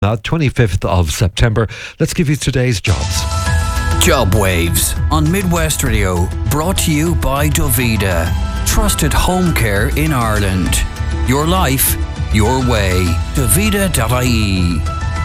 25th of September. Let's give you today's jobs. Job Waves on Midwest Radio, brought to you by Dovida. Trusted home care in Ireland. Your life, your way. Dovida.ie.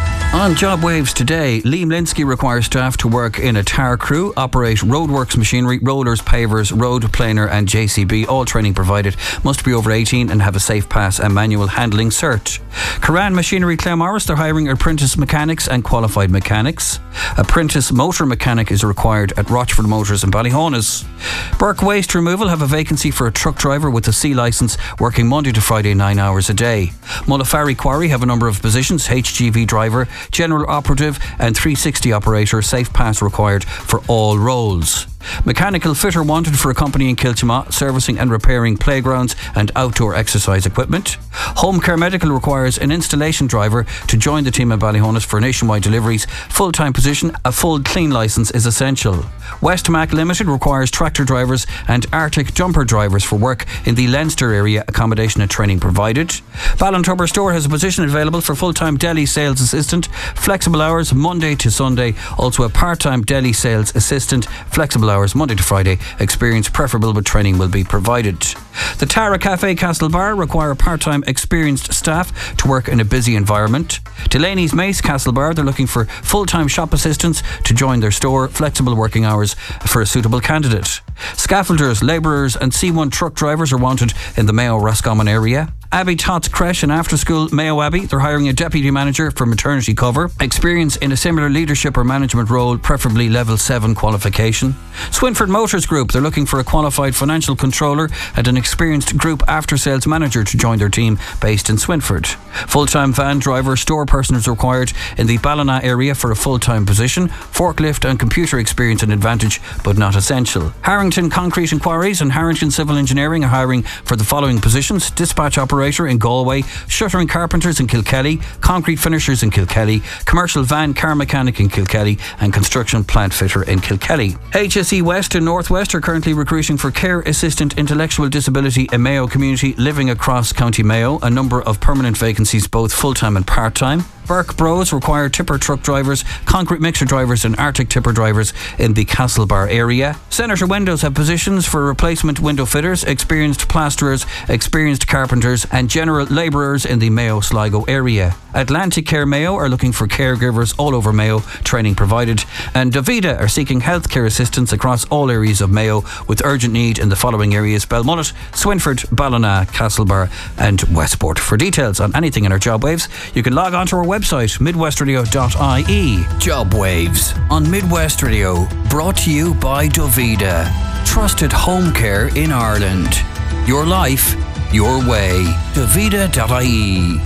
On Job Waves today, Liam Linsky requires staff to work in a tar crew, operate roadworks machinery, rollers, pavers, road planer and JCB. All training provided. Must be over 18 and have a safe pass and manual handling cert. Karan Machinery Claremorris, they're hiring apprentice mechanics and qualified mechanics. Apprentice motor mechanic is required at Rochford Motors in Ballyhonus. Burke Waste Removal have a vacancy for a truck driver with a C licence, working Monday to Friday 9 hours a day. Mullafarry Quarry have a number of positions: HGV driver, general operative and 360 operator. Safe pass required for all roles. Mechanical fitter wanted for a company in Kiltimagh, servicing and repairing playgrounds and outdoor exercise equipment. Home Care Medical requires an installation driver to join the team in Ballyhonus for nationwide deliveries. Full-time position, a full clean licence is essential. Westmac Limited requires tractor drivers and Arctic jumper drivers for work in the Leinster area. Accommodation and training provided. Ballintubber Store has a position available for full-time deli sales assistant. Flexible hours Monday to Sunday. Also a part-time deli sales assistant. Flexible hours Monday to Friday. Experience preferable, but training will be provided. The Tara Cafe Castlebar require part-time experienced staff to work in a busy environment. Delaney's Mace Castlebar, they're looking for full-time shop assistants to join their store. Flexible working hours for a suitable candidate. Scaffolders, labourers and C1 truck drivers are wanted in the Mayo Roscommon area. Abbey Tots Creche and After School Mayo Abbey, they're hiring a deputy manager for maternity cover. Experience in a similar leadership or management role, preferably level 7 qualification. Swinford Motors Group, they're looking for a qualified financial controller and an experienced group after sales manager to join their team based in Swinford. Full-time van driver, store person is required in the Ballina area for a full-time position. Forklift and computer experience an advantage but not essential. Harrington Concrete and Quarries and Harrington Civil Engineering are hiring for the following positions: dispatch operator in Galway, shuttering carpenters in Kilkelly, concrete finishers in Kilkelly, commercial van car mechanic in Kilkelly and construction plant fitter in Kilkelly. HSE West and Northwest are currently recruiting for care assistant intellectual disability in Mayo community living across County Mayo. A number of permanent vacancies, both full-time and part-time. Burke Bros require tipper truck drivers, concrete mixer drivers and Arctic tipper drivers in the Castlebar area. Senator Windows have positions for replacement window fitters, experienced plasterers, experienced carpenters and general labourers in the Mayo Sligo area. Atlantic Care Mayo are looking for caregivers all over Mayo, training provided. And Dovida are seeking healthcare assistance across all areas of Mayo with urgent need in the following areas: Belmullet, Swinford, Ballina, Castlebar and Westport. For details on anything in our Job Waves, you can log on to our website, midwestradio.ie. Job Waves on Midwest Radio, brought to you by Dovida. Trusted home care in Ireland. Your life, your way. Dovida.ie.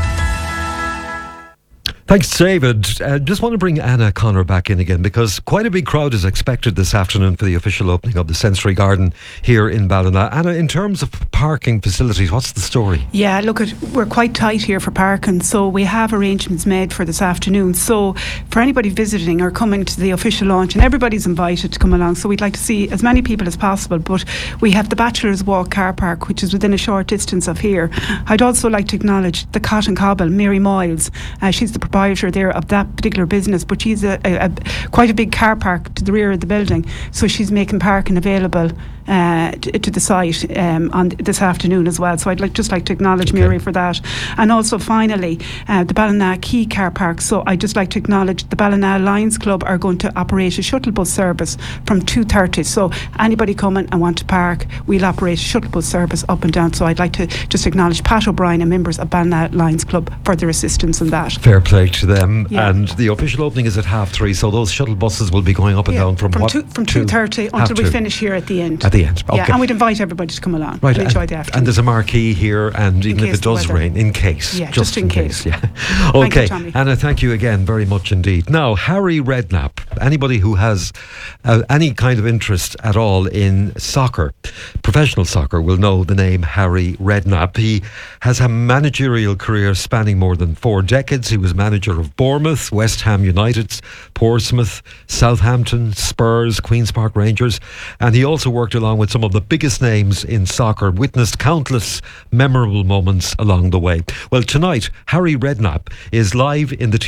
Thanks, David. Just want to bring Anna Connor back in again because quite a big crowd is expected this afternoon for the official opening of the Sensory Garden here in Ballina. Anna, in terms of parking facilities, what's the story? Yeah, look, we're quite tight here for parking, so we have arrangements made for this afternoon. So for anybody visiting or coming to the official launch, and everybody's invited to come along, so we'd like to see as many people as possible. But we have the Bachelor's Walk car park, which is within a short distance of here. I'd also like to acknowledge the Cotton Cobble, Mary Miles. She's the proprietor there of that particular business, but she's quite a big car park to the rear of the building, so she's making parking available to the site on this afternoon as well. So I'd like to acknowledge Mary for that. And also finally the Ballina Quay car park. So I'd just like to acknowledge the Ballina Lions Club are going to operate a shuttle bus service from 2:30. So anybody coming and want to park, we'll operate a shuttle bus service up and down. So I'd like to just acknowledge Pat O'Brien and members of Ballina Lions Club for their assistance in that. Fair play to them. Yeah. And the official opening is at 3:30, so those shuttle buses will be going up and down from 2:30 until we finish here at the end. At the end, okay. Yeah, and we'd invite everybody to come along and enjoy the afternoon. And there's a marquee here, and even if it does rain, in case. Yeah, just in case. Yeah. Okay, thank you, Anna, thank you again very much indeed. Now, Harry Redknapp, anybody who has any kind of interest at all in soccer, professional soccer, will know the name Harry Redknapp. He has a managerial career spanning more than 4 decades. He was manager of Bournemouth, West Ham United, Portsmouth, Southampton, Spurs, Queen's Park Rangers, and he also worked along along with some of the biggest names in soccer, witnessed countless memorable moments along the way. Well, tonight, Harry Redknapp is live in the